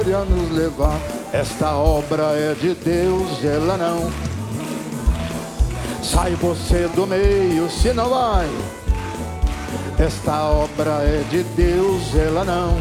a nos levar. Esta obra é de Deus, ela não. Sai você do meio, se não vai. Esta obra é de Deus, ela não.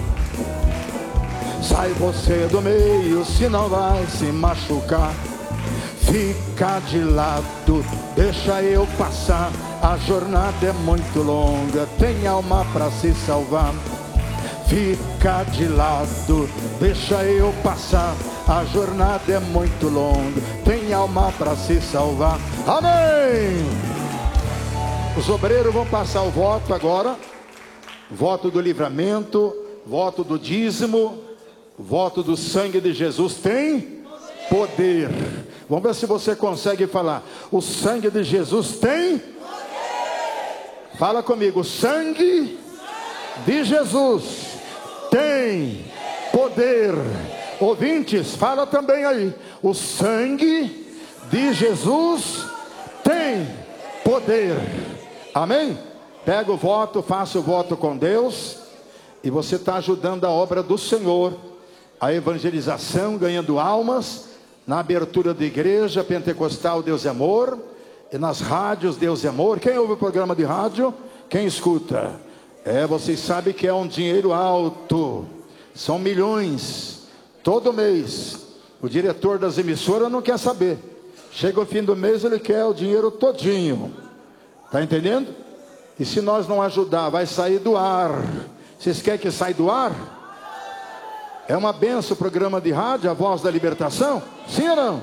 Sai você do meio, se não vai se machucar. Fica de lado, deixa eu passar. A jornada é muito longa, tem alma para se salvar. Fica de lado, deixa eu passar. A jornada é muito longa, tem alma para se salvar. Amém! Os obreiros vão passar o voto agora. Voto do livramento, voto do dízimo, voto do sangue de Jesus tem poder. Vamos ver se você consegue falar. O sangue de Jesus tem poder. Fala comigo. O sangue de Jesus tem poder. Ouvintes, fala também aí. O sangue de Jesus tem poder. Amém? Pega o voto, faça o voto com Deus. E você está ajudando a obra do Senhor, a evangelização, ganhando almas, na abertura da igreja pentecostal Deus é Amor, e nas rádios Deus é Amor. Quem ouve o programa de rádio? Quem escuta? Vocês sabem que é um dinheiro alto, são milhões, todo mês. O diretor das emissoras não quer saber. Chega o fim do mês, ele quer o dinheiro todinho. Está entendendo? E se nós não ajudar, vai sair do ar. Vocês querem que saia do ar? É uma benção o programa de rádio, a Voz da Libertação? Sim ou não?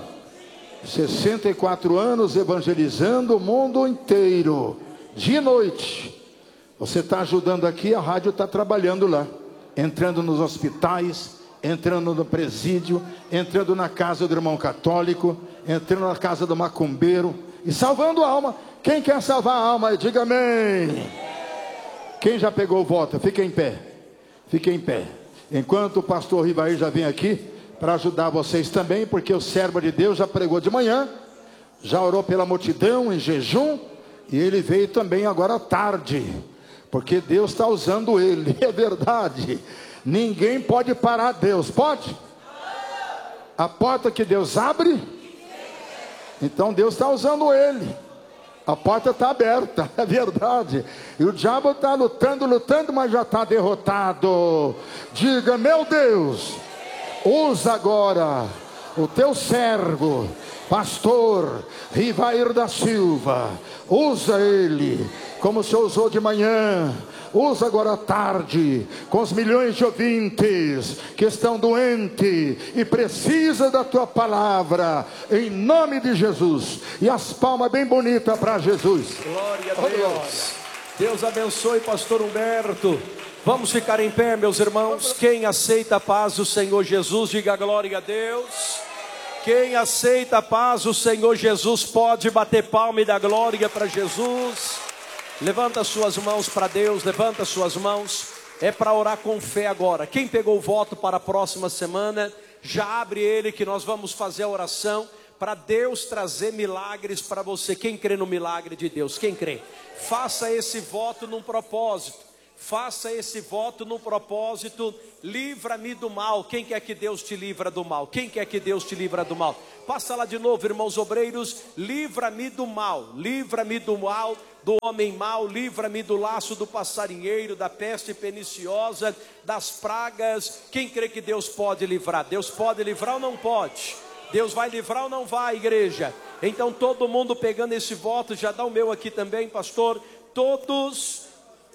64 anos evangelizando o mundo inteiro, dia e noite. Você está ajudando aqui, a rádio está trabalhando lá, entrando nos hospitais, entrando no presídio, entrando na casa do irmão católico, entrando na casa do macumbeiro e salvando a alma. Quem quer salvar a alma, diga amém. Quem já pegou o voto, fique em pé. Fique em pé. Enquanto o pastor Rivair já vem aqui para ajudar vocês também, porque o servo de Deus já pregou de manhã, já orou pela multidão em jejum, e ele veio também agora à tarde, porque Deus está usando ele. É verdade. Ninguém pode parar Deus, pode? A porta que Deus abre, então Deus está usando ele. A porta está aberta, é verdade. E o diabo está lutando, mas já está derrotado. Diga, meu Deus, usa agora o teu servo, pastor Rivair da Silva. Usa ele, como o Senhor usou de manhã. Usa agora à tarde, com os milhões de ouvintes que estão doentes e precisam da tua palavra, em nome de Jesus. E as palmas bem bonitas para Jesus. Glória a Deus. Deus abençoe, pastor Humberto. Vamos ficar em pé, meus irmãos. Quem aceita a paz do Senhor Jesus, diga glória a Deus. Quem aceita a paz do Senhor Jesus, pode bater palma e dar glória para Jesus. Levanta suas mãos para Deus, levanta suas mãos. É para orar com fé agora. Quem pegou o voto para a próxima semana, já abre ele que nós vamos fazer a oração para Deus trazer milagres para você. Quem crê no milagre de Deus? Quem crê? Faça esse voto num propósito. Faça esse voto no propósito. Livra-me do mal. Quem quer que Deus te livra do mal? Quem quer que Deus te livra do mal? Passa lá de novo, irmãos obreiros. Livra-me do mal. Livra-me do mal, do homem mau. Livra-me do laço do passarinheiro, da peste perniciosa, das pragas. Quem crê que Deus pode livrar? Deus pode livrar ou não pode? Deus vai livrar ou não vai, igreja? Então todo mundo pegando esse voto. Já dá o meu aqui também, pastor. Todos,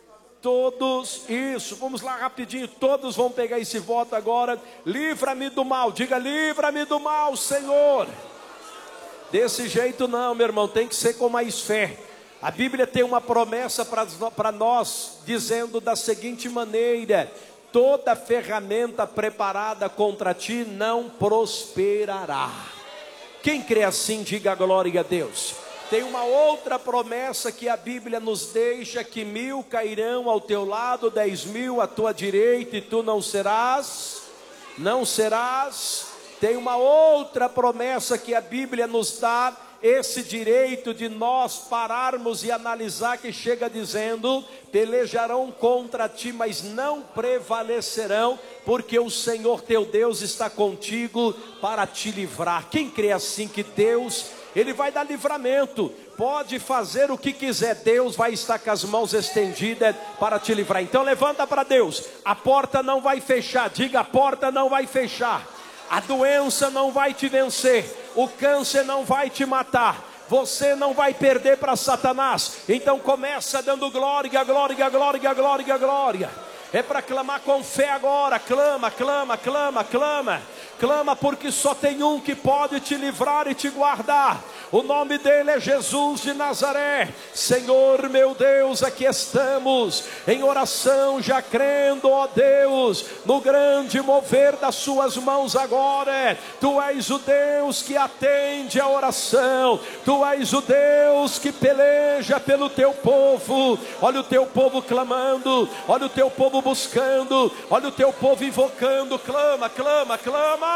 isso, vamos lá rapidinho, todos vão pegar esse voto agora. Livra-me do mal, diga livra-me do mal, Senhor. Desse jeito não, meu irmão, tem que ser com mais fé. A Bíblia tem uma promessa para nós, dizendo da seguinte maneira: toda ferramenta preparada contra ti não prosperará. Quem crê assim, diga glória a Deus. Tem uma outra promessa que a Bíblia nos deixa, que 1000 cairão ao teu lado, 10.000 à tua direita, e tu não serás. Tem uma outra promessa que a Bíblia nos dá, esse direito de nós pararmos e analisar, que chega dizendo: pelejarão contra ti, mas não prevalecerão, porque o Senhor teu Deus está contigo para te livrar. Quem crê assim que Deus, Ele vai dar livramento, pode fazer o que quiser, Deus vai estar com as mãos estendidas para te livrar. Então levanta para Deus, a porta não vai fechar, diga: a porta não vai fechar, a doença não vai te vencer, o câncer não vai te matar, você não vai perder para Satanás. Então começa dando glória, glória, glória, glória, glória. É para clamar com fé agora. Clama, clama, clama, clama. Clama, porque só tem um que pode te livrar e te guardar. O nome dele é Jesus de Nazaré. Senhor meu Deus, aqui estamos em oração, já crendo, ó Deus, no grande mover das suas mãos agora. Tu és o Deus que atende a oração, tu és o Deus que peleja pelo teu povo. Olha o teu povo clamando, olha o teu povo buscando, olha o teu povo invocando. Clama, clama, clama.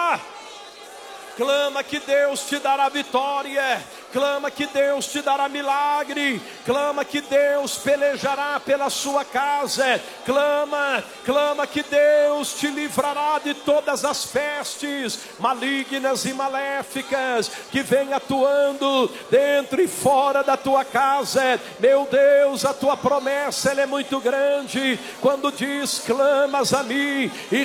Clama que Deus te dará vitória, clama que Deus te dará milagre, clama que Deus pelejará pela sua casa, clama, clama que Deus te livrará de todas as pestes malignas e maléficas que vêm atuando dentro e fora da tua casa. Meu Deus, a tua promessa ela é muito grande, quando diz: clamas a mim e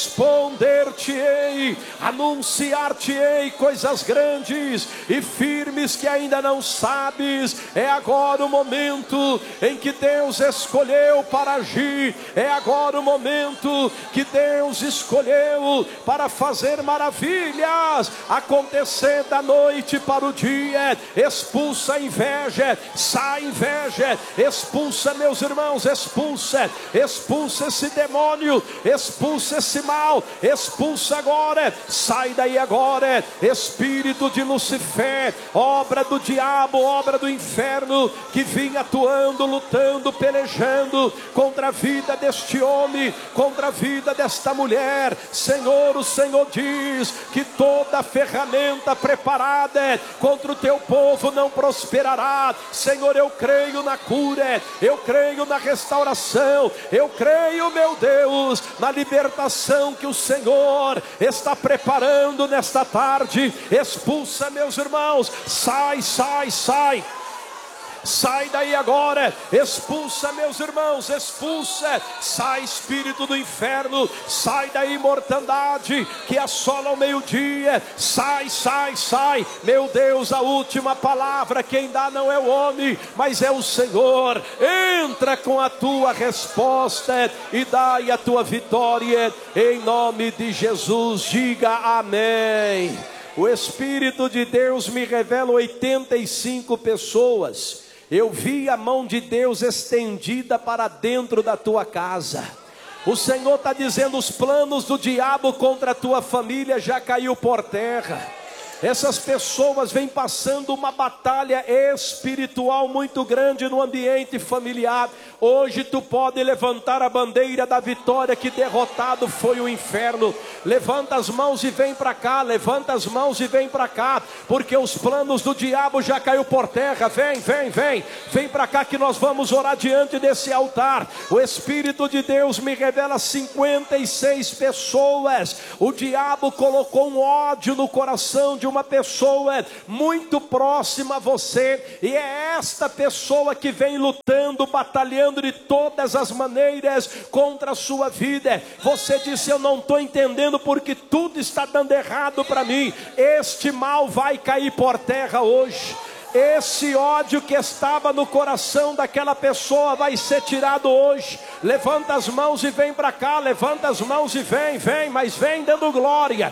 responder-te-ei, anunciar-te-ei coisas grandes e firmes que ainda não sabes. É agora o momento em que Deus escolheu para agir, é agora o momento que Deus escolheu para fazer maravilhas acontecer da noite para o dia. Expulsa a inveja, sai inveja, expulsa, meus irmãos, expulsa esse demônio, expulsa esse mal, expulsa agora, sai daí agora. Espírito de Lucifer, obra do diabo, obra do inferno, que vinha atuando, lutando, pelejando contra a vida deste homem, contra a vida desta mulher. Senhor, o Senhor diz que toda ferramenta preparada contra o teu povo não prosperará. Senhor, eu creio na cura, eu creio na restauração, eu creio, meu Deus, na libertação que o Senhor está preparando nesta tarde. Expulsa, meus irmãos, sai, sai, sai. Sai daí agora, expulsa, meus irmãos, expulsa, sai espírito do inferno, sai daí mortandade que assola ao meio-dia, sai, sai, sai. Meu Deus, a última palavra quem dá não é o homem, mas é o Senhor. Entra com a tua resposta e dai a tua vitória, em nome de Jesus, diga amém. O Espírito de Deus me revela 85 pessoas. Eu vi a mão de Deus estendida para dentro da tua casa. O Senhor está dizendo: os planos do diabo contra a tua família já caiu por terra. Essas pessoas vêm passando uma batalha espiritual muito grande no ambiente familiar. Hoje tu pode levantar a bandeira da vitória, que derrotado foi o inferno. Levanta as mãos e vem para cá, levanta as mãos e vem para cá, porque os planos do diabo já caiu por terra. Vem, vem, vem, vem para cá que nós vamos orar diante desse altar. O Espírito de Deus me revela 56 pessoas. O diabo colocou um ódio no coração de uma pessoa muito próxima a você, e é esta pessoa que vem lutando, batalhando de todas as maneiras contra a sua vida. Você disse: eu não estou entendendo porque tudo está dando errado para mim. Este mal vai cair por terra hoje. Esse ódio que estava no coração daquela pessoa vai ser tirado hoje. Levanta as mãos e vem para cá, levanta as mãos e vem, vem, mas vem dando glória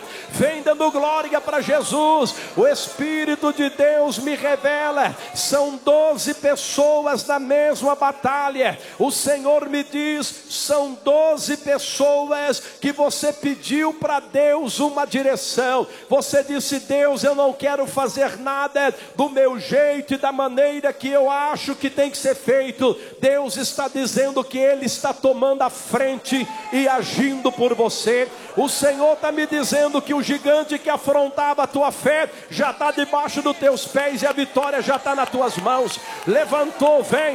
para Jesus. O Espírito de Deus me revela, são 12 pessoas na mesma batalha. O Senhor me diz, são 12 pessoas que você pediu para Deus uma direção. Você disse: Deus, eu não quero fazer nada do meu jeito, jeito e da maneira que eu acho que tem que ser feito. Deus está dizendo que Ele está tomando a frente e agindo por você. O Senhor está me dizendo que o gigante que afrontava a tua fé já está debaixo dos teus pés e a vitória já está nas tuas mãos. Levantou, vem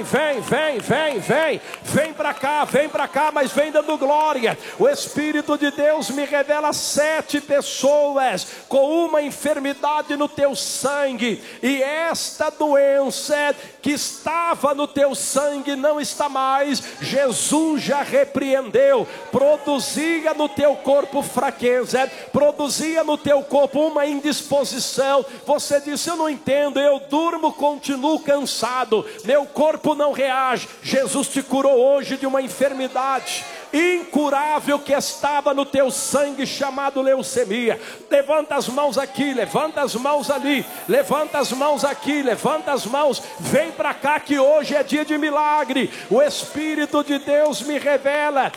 para cá, mas vem dando glória. O Espírito de Deus me revela 7 pessoas com uma enfermidade no teu sangue, e esta doença que estava no teu sangue não está mais. Jesus já repreendeu. Produzia no teu corpo fraqueza, produzia no teu corpo uma indisposição. Você disse: eu não entendo, eu durmo, continuo cansado, meu corpo não reage. Jesus te curou hoje de uma enfermidade incurável que estava no teu sangue, chamado leucemia. Levanta as mãos aqui, levanta as mãos ali, levanta as mãos aqui, levanta as mãos, vem para cá que hoje é dia de milagre. O Espírito de Deus me revela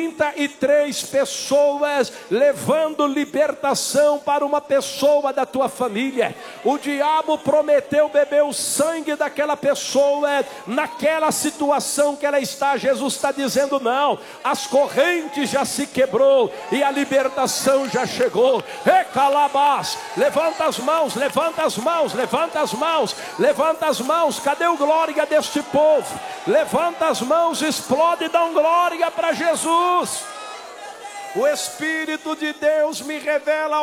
33 pessoas levando libertação para uma pessoa da tua família. O diabo prometeu beber o sangue daquela pessoa naquela situação que ela está. Jesus está dizendo: não, as correntes já se quebrou e a libertação já chegou. Calabás, levanta as mãos, levanta as mãos, levanta as mãos, levanta as mãos. Cadê o glória deste povo? Levanta as mãos, explode e dá um glória para Jesus. O Espírito de Deus me revela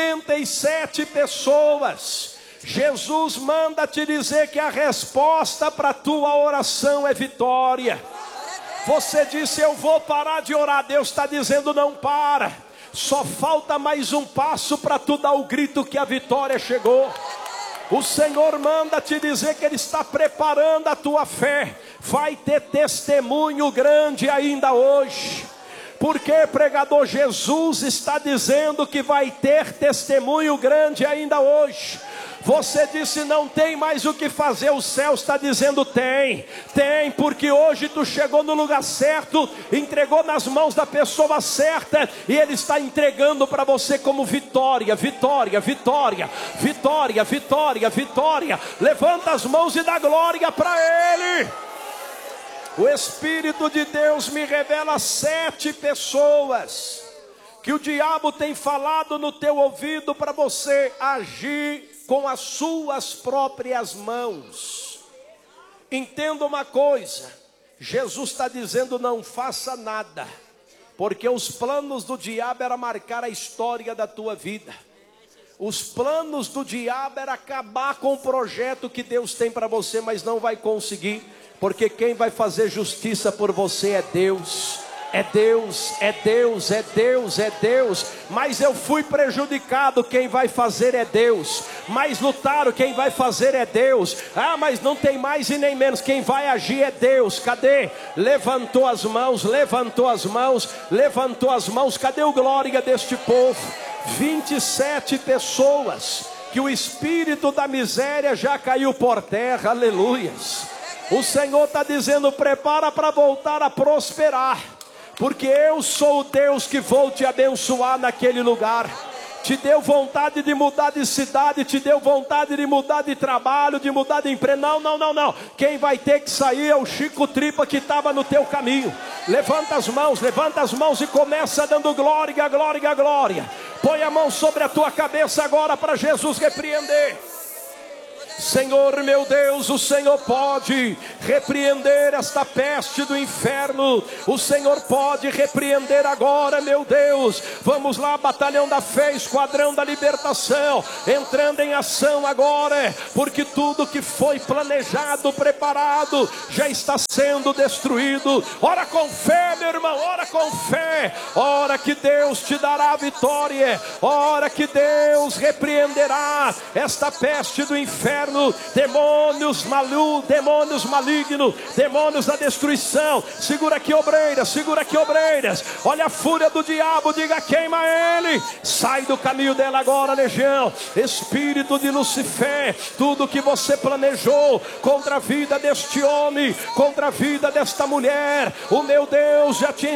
87 pessoas. Jesus manda te dizer que a resposta para a tua oração é vitória. Você disse: eu vou parar de orar. Deus está dizendo: não para. Só falta mais um passo para tu dar o grito que a vitória chegou. O Senhor manda te dizer que Ele está preparando a tua fé. Vai ter testemunho grande ainda hoje. Porque, pregador, Jesus está dizendo que vai ter testemunho grande ainda hoje. Você disse: não tem mais o que fazer. O céu está dizendo: tem, porque hoje tu chegou no lugar certo, entregou nas mãos da pessoa certa, e Ele está entregando para você como vitória, vitória, vitória, vitória, vitória, vitória. Levanta as mãos e dá glória para Ele. O Espírito de Deus me revela 7 pessoas que o diabo tem falado no teu ouvido para você agir com as suas próprias mãos. Entenda uma coisa: Jesus está dizendo: não faça nada, porque os planos do diabo era marcar a história da tua vida. Os planos do diabo era acabar com o projeto que Deus tem para você, mas não vai conseguir, porque quem vai fazer justiça por você é Deus. É Deus, é Deus, é Deus, é Deus. Mas eu fui prejudicado, quem vai fazer é Deus. Mas lutaram, quem vai fazer é Deus. Mas não tem mais e nem menos, quem vai agir é Deus. Cadê? Levantou as mãos, levantou as mãos, levantou as mãos. Cadê o glória deste povo? 27 pessoas que o espírito da miséria já caiu por terra. Aleluias. O Senhor está dizendo: prepara para voltar a prosperar, porque eu sou o Deus que vou te abençoar naquele lugar. Te deu vontade de mudar de cidade, te deu vontade de mudar de trabalho, de mudar de emprego. Não. Quem vai ter que sair é o Chico Tripa que estava no teu caminho. Levanta as mãos e começa dando glória, glória, glória. Põe a mão sobre a tua cabeça agora para Jesus repreender. Senhor meu Deus, o Senhor pode repreender esta peste do inferno. O Senhor pode repreender agora, meu Deus. Vamos lá, batalhão da fé, esquadrão da libertação, entrando em ação agora, porque tudo que foi planejado, preparado, já está sendo destruído. Ora com fé, meu irmão, ora com fé. Ora que Deus te dará a vitória. Ora que Deus repreenderá esta peste do inferno. Demônios malignos, demônios da destruição. Segura aqui, obreiras. Olha a fúria do diabo, diga: queima ele. Sai do caminho dela agora, legião. Espírito de Lucifer, tudo que você planejou contra a vida deste homem, contra a vida desta mulher, o meu Deus já te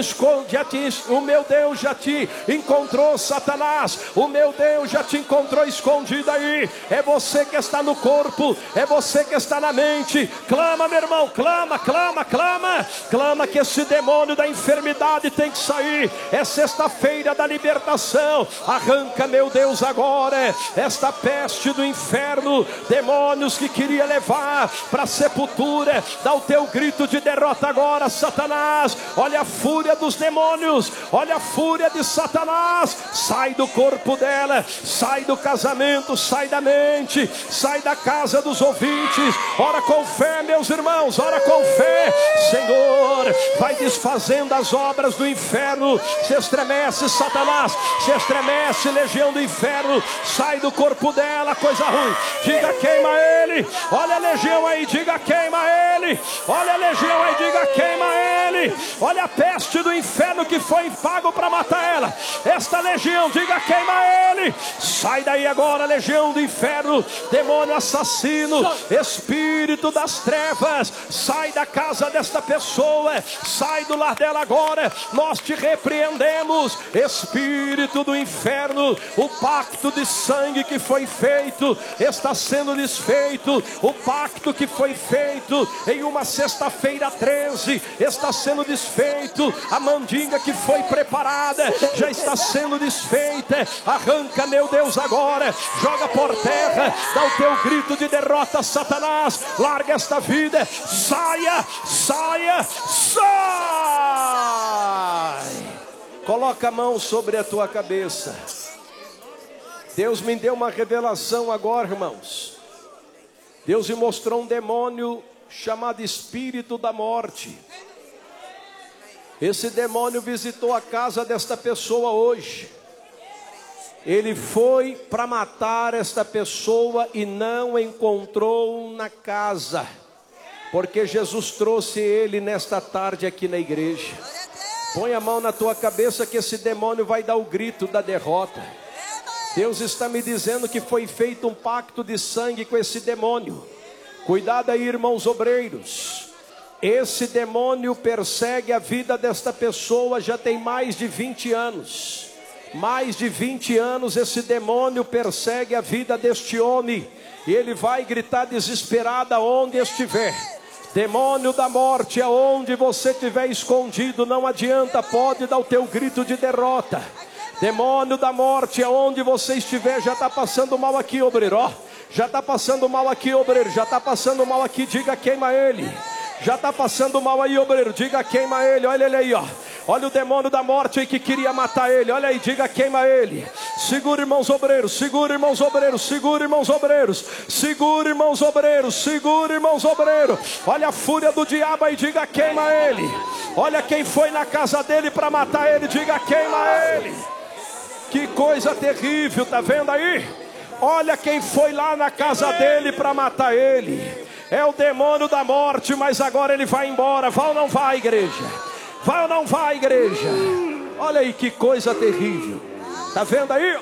encontrou, Satanás. O meu Deus já te encontrou escondido aí. É você que está no corpo corpo, é você que está na mente. Clama, meu irmão, clama, clama, clama. Clama que esse demônio da enfermidade tem que sair. É sexta-feira da libertação. Arranca, meu Deus, agora esta peste do inferno, demônios que queria levar para a sepultura. Dá o teu grito de derrota agora, Satanás. Olha a fúria dos demônios, olha a fúria de Satanás. Sai do corpo dela, sai do casamento, sai da mente, sai da casa dos ouvintes. Ora com fé, meus irmãos, ora com fé. Senhor, vai desfazendo as obras do inferno. Se estremece, Satanás, se estremece, legião do inferno. Sai do corpo dela, coisa ruim. Diga queima ele. Olha a legião aí, diga queima ele. Olha a legião aí, diga queima ele. Olha a peste do inferno que foi pago para matar ela. Esta legião, diga queima ele. Sai daí agora, legião do inferno, demônio assassino, espírito das trevas. Sai da casa desta pessoa, sai do lar dela agora. Nós te repreendemos, espírito do inferno. O pacto de sangue que foi feito está sendo desfeito. O pacto que foi feito em uma sexta-feira 13 está sendo desfeito. A mandinga que foi preparada já está sendo desfeita. Arranca, meu Deus, agora. Joga por terra. Dá o teu grito de derrota, Satanás. Larga esta vida. Saia, saia, sai. Coloca a mão sobre a tua cabeça. Deus me deu uma revelação agora, irmãos. Deus me mostrou um demônio chamado espírito da morte. Esse demônio visitou a casa desta pessoa hoje. Ele foi para matar esta pessoa e não encontrou na casa, porque Jesus trouxe ele nesta tarde aqui na igreja. Põe a mão na tua cabeça que esse demônio vai dar o grito da derrota. Deus está me dizendo que foi feito um pacto de sangue com esse demônio. Cuidado aí, irmãos obreiros. Esse demônio persegue a vida desta pessoa já tem mais de 20 anos. Mais de 20 anos esse demônio persegue a vida deste homem. E ele vai gritar desesperado aonde estiver. Demônio da morte, aonde você estiver escondido, não adianta, pode dar o teu grito de derrota. Demônio da morte, aonde você estiver, já está passando mal aqui, obreiro, ó. Já está passando mal aqui, obreiro, já está passando mal aqui, diga queima ele. Já está passando mal aí, obreiro, diga queima ele, olha ele aí, ó. Olha o demônio da morte aí que queria matar ele, olha aí, diga queima ele. Segura, irmãos obreiros, segura, irmãos obreiros, segura, irmãos obreiros, segura, irmãos obreiros, segura, irmãos obreiros. Olha a fúria do diabo aí, diga queima ele. Olha quem foi na casa dele para matar ele, diga queima ele. Que coisa terrível, tá vendo aí? Olha quem foi lá na casa dele para matar ele. É o demônio da morte, mas agora ele vai embora. Vai ou não vai, igreja? Vai ou não vai, igreja? Olha aí que coisa terrível. Tá vendo aí?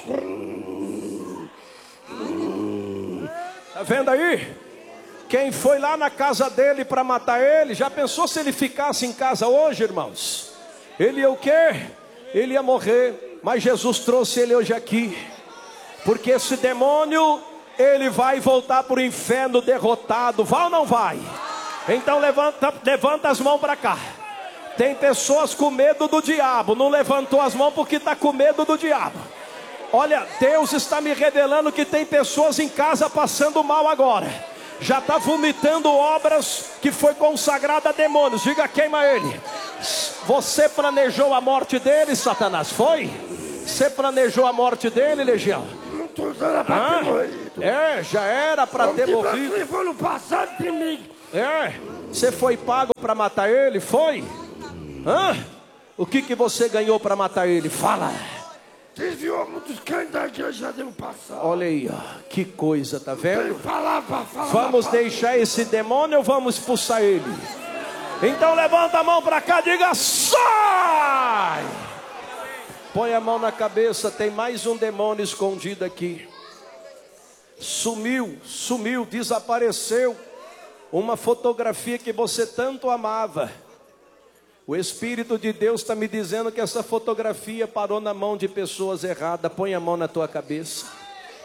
Tá vendo aí? Quem foi lá na casa dele para matar ele, já pensou se ele ficasse em casa hoje, irmãos? Ele ia o quê? Ele ia morrer. Mas Jesus trouxe ele hoje aqui, porque esse demônio, ele vai voltar para o inferno derrotado. Vai ou não vai? Então levanta as mãos para cá. Tem pessoas com medo do diabo. Não levantou as mãos porque está com medo do diabo. Olha, Deus está me revelando que tem pessoas em casa passando mal agora. Já está vomitando obras que foi consagrada a demônios. Diga queima ele. Você planejou a morte dele, Satanás? Foi? Você planejou a morte dele, legião? Era pra ter morrido. Já era para ter morrido. Ele foi no passado de mim. Você foi pago para matar ele? Foi? O que você ganhou para matar ele? Fala. Desviou muitos cães da igreja deu passado. Olha aí, ó, que coisa, tá vendo? Falava. Vamos deixar esse demônio ou vamos expulsar ele? Então levanta a mão para cá, diga sai! Põe a mão na cabeça, tem mais um demônio escondido aqui. Sumiu, desapareceu. Uma fotografia que você tanto amava. O Espírito de Deus está me dizendo que essa fotografia parou na mão de pessoas erradas. Põe a mão na tua cabeça.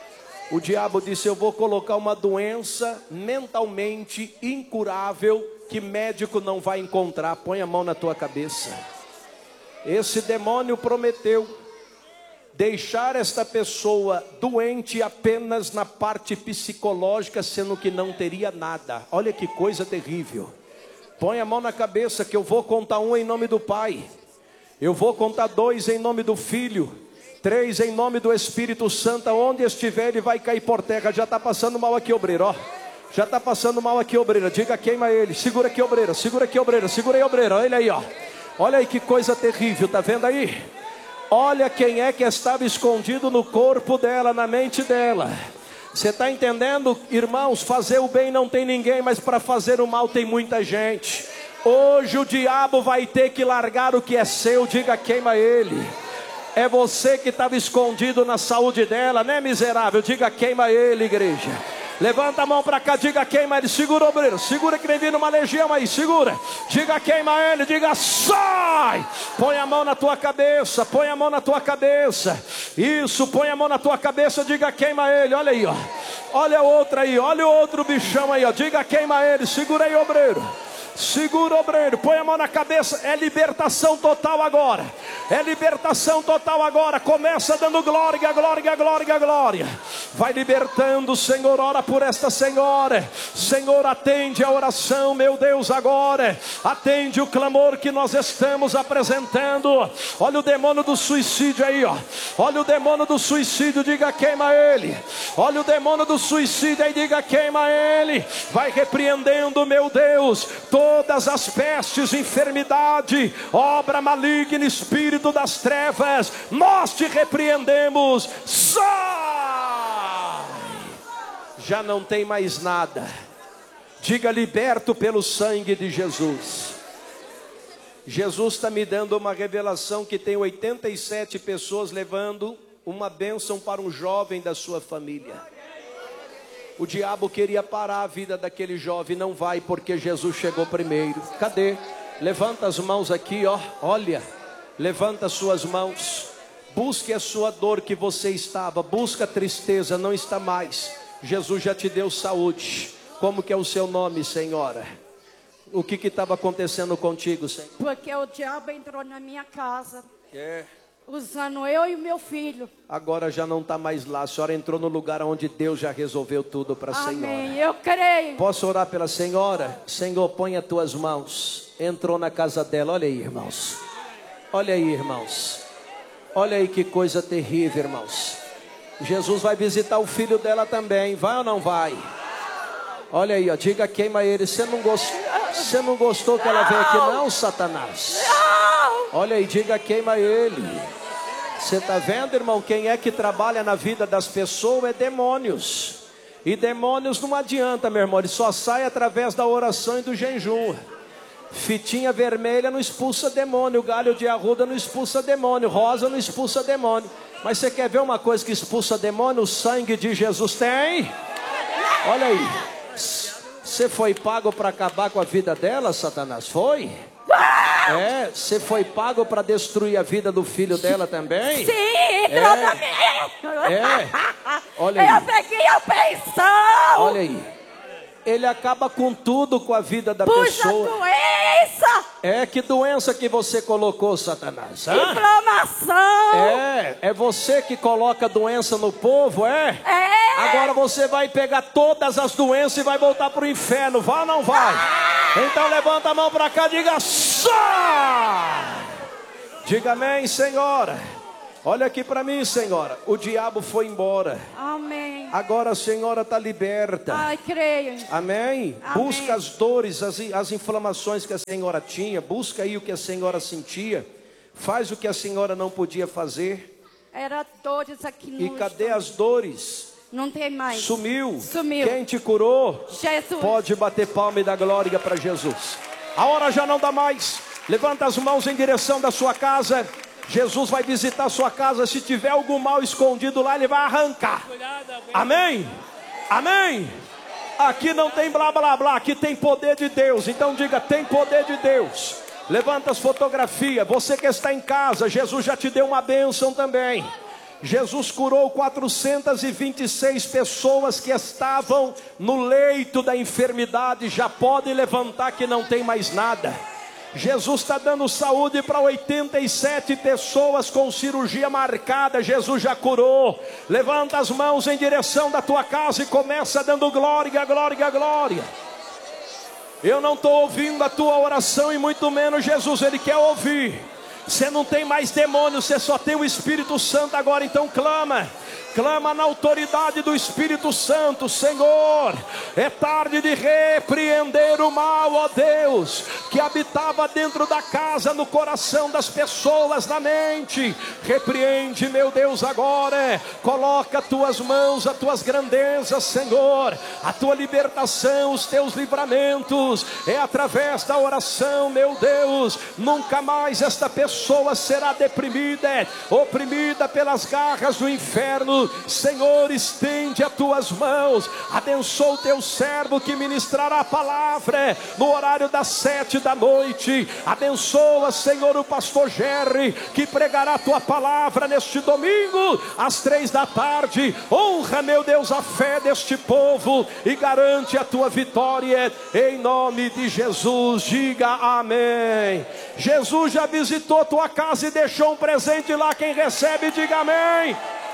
O diabo disse: eu vou colocar uma doença mentalmente incurável que médico não vai encontrar. Põe a mão na tua cabeça. Esse demônio prometeu deixar esta pessoa doente apenas na parte psicológica, sendo que não teria nada. Olha que coisa terrível. Põe a mão na cabeça que eu vou contar 1 em nome do Pai. Eu vou contar 2 em nome do Filho. 3 em nome do Espírito Santo. Onde estiver ele vai cair por terra. Já está passando mal aqui, obreiro, ó. Já está passando mal aqui, obreira. Diga: queima ele. Segura aqui, obreira. Segura aqui, obreira. Segura aí, obreira. Olha aí, ó. Olha aí que coisa terrível. Tá vendo aí? Olha quem é que estava escondido no corpo dela, na mente dela. Você está entendendo, irmãos? Fazer o bem não tem ninguém, mas para fazer o mal tem muita gente. Hoje o diabo vai ter que largar o que é seu. Diga: queima ele. É você que estava escondido na saúde dela, né, miserável? Diga: queima ele, igreja. Levanta a mão para cá, diga: queima ele. Segura, obreiro, segura que nem vindo uma legião aí, segura. Diga: queima ele, diga: sai. Põe a mão na tua cabeça, põe a mão na tua cabeça. Isso, põe a mão na tua cabeça, diga: queima ele. Olha aí, ó. Olha outra aí, olha o outro bichão aí, ó. Diga: queima ele. Segura aí, obreiro. Segura, obreiro, põe a mão na cabeça. É libertação total agora. É libertação total agora. Começa dando glória, glória, glória, glória. Vai libertando, Senhor. Ora por esta senhora. Senhor, atende a oração, meu Deus, agora. Atende o clamor que nós estamos apresentando. Olha o demônio do suicídio aí, ó. Olha o demônio do suicídio, diga: queima ele. Olha o demônio do suicídio aí, diga: queima ele. Vai repreendendo, meu Deus, todas as pestes, enfermidade, obra maligna, espírito das trevas, nós te repreendemos. Sai! Já não tem mais nada. Diga: liberto pelo sangue de Jesus. Jesus está me dando uma revelação que tem 87 pessoas levando uma bênção para um jovem da sua família. O diabo queria parar a vida daquele jovem, não vai, porque Jesus chegou primeiro. Cadê? Levanta as mãos aqui, ó. Olha, levanta as suas mãos. Busque a sua dor que você estava. Busca a tristeza, não está mais. Jesus já te deu saúde. Como que é o seu nome, senhora? O que estava acontecendo contigo, Senhor? Porque o diabo entrou na minha casa. É. Usando eu e meu filho. Agora já não está mais lá. A senhora entrou no lugar onde Deus já resolveu tudo para a senhora. Amém, eu creio. Posso orar pela senhora? Senhor, põe as tuas mãos. Entrou na casa dela. Olha aí, irmãos. Olha aí, irmãos. Olha aí que coisa terrível, irmãos. Jesus vai visitar o filho dela também. Vai ou não vai? Olha aí, ó. Diga: queima ele. Você não gostou que ela veio aqui não, Satanás? Olha aí, diga: queima ele. Você está vendo, irmão? Quem é que trabalha na vida das pessoas é demônios. E demônios não adianta, meu irmão. Ele só sai através da oração e do jejum. Fitinha vermelha não expulsa demônio. Galho de arruda não expulsa demônio. Rosa não expulsa demônio. Mas você quer ver uma coisa que expulsa demônio? O sangue de Jesus tem. Olha aí. Você foi pago para acabar com a vida dela, Satanás? Foi? É, você foi pago para destruir a vida do filho dela também? Sim, Olha aí. Eu peguei a pensão. Olha aí. Ele acaba com tudo com a vida da puxa pessoa. Doença. É, que doença que você colocou, Satanás? Inflamação. É você que coloca doença no povo, é? É. Agora você vai pegar todas as doenças e vai voltar para o inferno, vai ou não vai? Então levanta a mão para cá, diga: sai! Diga amém, senhora. Olha aqui para mim, senhora. O diabo foi embora. Amém. Agora a senhora está liberta. Ai, creio. Amém? Amém. Busca as dores, as inflamações que a senhora tinha. Busca aí o que a senhora sentia. Faz o que a senhora não podia fazer. Era dores aqui no E cadê estômago. as dores? Não tem mais. Sumiu. Sumiu. Quem te curou? Jesus. Pode bater palma e dar glória para Jesus. A hora já não dá mais. Levanta as mãos em direção da sua casa. Jesus vai visitar a sua casa. Se tiver algum mal escondido lá, ele vai arrancar. Amém? Amém? Aqui não tem blá blá blá. Aqui tem poder de Deus. Então diga: tem poder de Deus. Levanta as fotografias. Você que está em casa, Jesus já te deu uma bênção também. Jesus curou 426 pessoas que estavam no leito da enfermidade. Já pode levantar que não tem mais nada. Jesus está dando saúde para 87 pessoas com cirurgia marcada. Jesus já curou. Levanta as mãos em direção da tua casa e começa dando glória, glória, glória. Eu não estou ouvindo a tua oração e muito menos Jesus, Ele quer ouvir. Você não tem mais demônio, você só tem o Espírito Santo agora, então clama. Clama na autoridade do Espírito Santo. Senhor, é tarde de repreender o mal, ó Deus, que habitava dentro da casa, no coração das pessoas, na mente. Repreende, meu Deus, agora. Coloca as tuas mãos, as tuas grandezas, Senhor, a tua libertação, os teus livramentos, é através da oração, meu Deus. Nunca mais esta pessoa será deprimida, oprimida pelas garras do inferno. Senhor, estende as tuas mãos, abençoa o teu servo que ministrará a palavra no horário das 7 da noite. Abençoa, Senhor, o pastor Jerry, que pregará a tua palavra neste domingo às 3 da tarde. Honra, meu Deus, a fé deste povo e garante a tua vitória em nome de Jesus. Diga amém. Jesus já visitou tua casa e deixou um presente lá. Quem recebe, diga amém.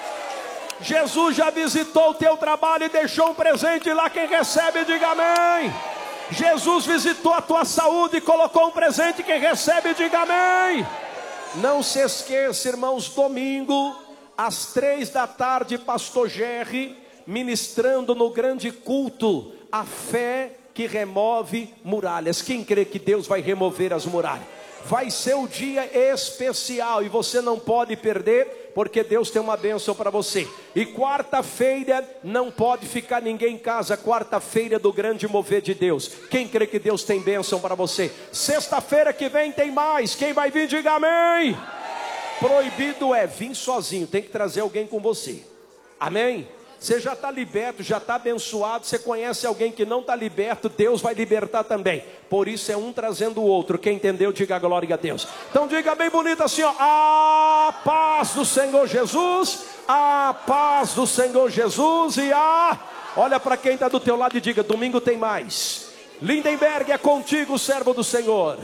Jesus já visitou o teu trabalho e deixou um presente lá. Quem recebe, diga amém. Jesus visitou a tua saúde e colocou um presente. Quem recebe, diga amém. Não se esqueça, irmãos, domingo às 3 da tarde, pastor Jerry ministrando no grande culto a fé que remove muralhas. Quem crê que Deus vai remover as muralhas? Vai ser um dia especial e você não pode perder, porque Deus tem uma bênção para você. E quarta-feira não pode ficar ninguém em casa. Quarta-feira do grande mover de Deus. Quem crê que Deus tem bênção para você? Sexta-feira que vem tem mais. Quem vai vir, diga amém. Proibido é vir sozinho, tem que trazer alguém com você. Amém? Você já está liberto, já está abençoado. Você conhece alguém que não está liberto, Deus vai libertar também. Por isso é um trazendo o outro. Quem entendeu, diga glória a Deus. Então diga bem bonito assim, ó: a paz do Senhor Jesus, a paz do Senhor Jesus. E olha para quem está do teu lado e diga: domingo tem mais. Lindenberg, é contigo, servo do Senhor.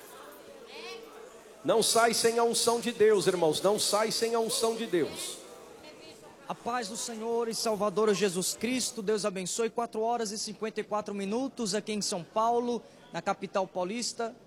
Não sai sem a unção de Deus, irmãos. Não sai sem a unção de Deus. A paz do Senhor e Salvador Jesus Cristo. Deus abençoe. 4 horas e 54 minutos aqui em São Paulo, na capital paulista.